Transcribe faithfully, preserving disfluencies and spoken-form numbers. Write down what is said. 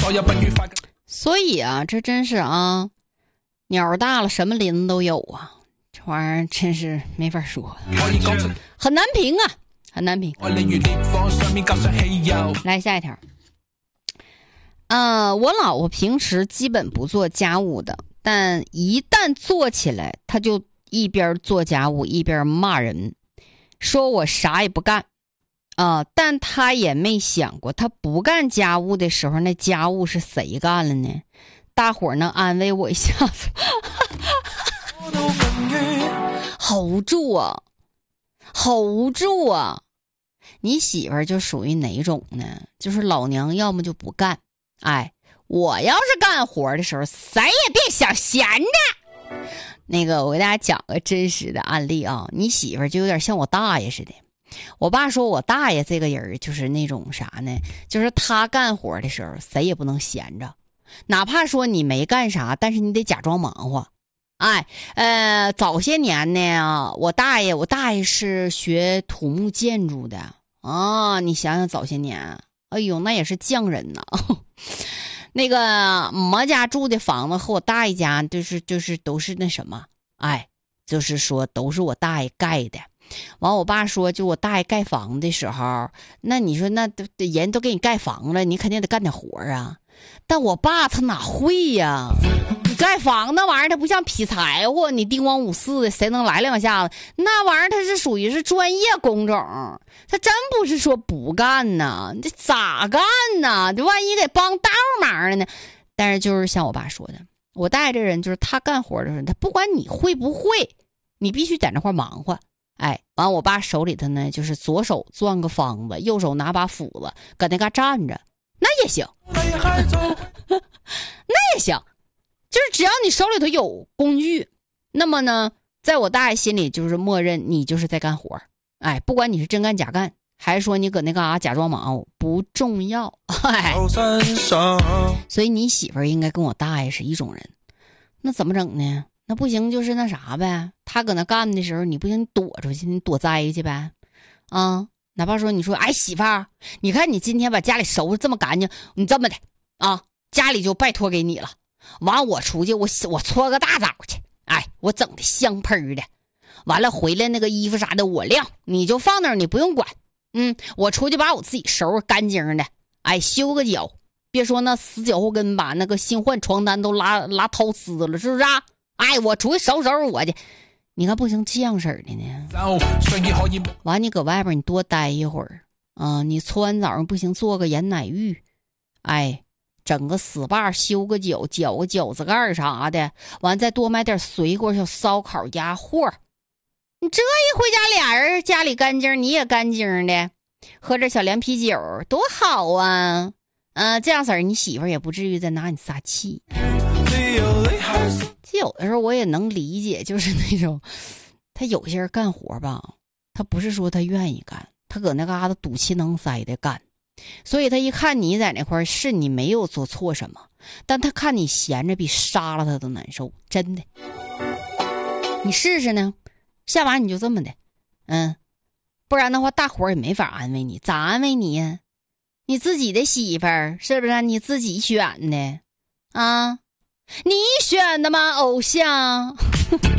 所以啊，这真是啊，鸟大了什么林子都有啊，这玩意儿真是没法说，很难评啊，很难评。来下一条。呃，我老婆平时基本不做家务的，但一旦做起来，她就一边做家务一边骂人，说我啥也不干啊、呃。但她也没想过，她不干家务的时候，那家务是谁干了呢？大伙儿能安慰我一下子？hold 住啊 ，hold 住啊！你媳妇儿就属于哪种呢？就是老娘要么就不干。哎，我要是干活的时候，谁也别想闲着。那个，我给大家讲个真实的案例啊，你媳妇儿就有点像我大爷似的。我爸说我大爷这个人就是那种啥呢？就是他干活的时候，谁也不能闲着，哪怕说你没干啥，但是你得假装忙活。哎，呃，早些年呢，我大爷，我大爷是学土木建筑的啊，你想想早些年。哎呦，那也是匠人呐！那个我家住的房子和我大爷家就是就是都是那什么，哎，就是说都是我大爷盖的。完，我爸说，就我大爷盖房的时候，那你说那都人都给你盖房了，你肯定得干点活啊。但我爸他哪会呀？你盖房那玩意儿，他不像劈柴火，你叮咣五四的，谁能来两下子？那玩意儿他是属于是专业工种，他真不是说不干呢，这咋干呢？这万一给帮倒忙了呢？但是就是像我爸说的，我大爷这人就是他干活的时候，他不管你会不会，你必须在那块忙活。哎，完我爸手里头呢，就是左手攥个方子，右手拿把斧子，搁那嘎站着，那也行，那也行，就是只要你手里头有工具，那么呢，在我大爷心里就是默认你就是在干活。哎，不管你是真干假干，还是说你搁那嘎假装忙，不重要。哎，所以你媳妇儿应该跟我大爷是一种人，那怎么整呢？那不行，就是那啥呗。他搁那干的时候，你不行，你躲出去，你躲灾去呗。啊，哪怕说你说，哎，媳妇儿，你看你今天把家里收拾这么干净，你这么的啊，家里就拜托给你了。完，我出去，我我搓个大澡去，哎，我整的香喷的。完了回来那个衣服啥的我晾，你就放那儿，你不用管。嗯，我出去把我自己收拾干净的，哎，修个脚，别说那死脚后跟把那个新换床单都拉拉掏丝了，是不是啊？哎，我出去收拾收拾我去，你看不行这样式儿的呢。完，你搁外边你多待一会儿啊、呃，你搓完澡不行，做个盐奶浴，哎，整个 S P A 修个脚，绞个饺子盖啥的，完再多买点水果，小烧烤鸭货。你这一回家俩人家里干净，你也干净的，喝点小凉啤酒多好啊！嗯、呃，这样式儿你媳妇儿也不至于再拿你撒气。其实有的时候我也能理解，就是那种他有些人干活吧，他不是说他愿意干，他搁那嘎达赌气能塞的干，所以他一看你在那块儿，是你没有做错什么，但他看你闲着比杀了他都难受，真的。你试试呢，下完你就这么的，嗯，不然的话大伙儿也没法安慰你，咋安慰你呀？你自己的媳妇儿是不是你自己选的啊？你选的吗，偶像？